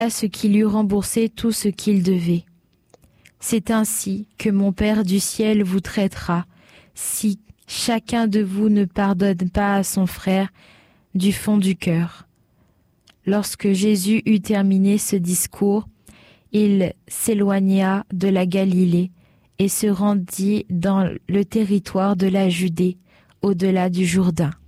à ce qu'il eût remboursé tout ce qu'il devait. C'est ainsi que mon Père du ciel vous traitera, si chacun de vous ne pardonne pas à son frère du fond du cœur. » Lorsque Jésus eut terminé ce discours, il s'éloigna de la Galilée et se rendit dans le territoire de la Judée, au-delà du Jourdain.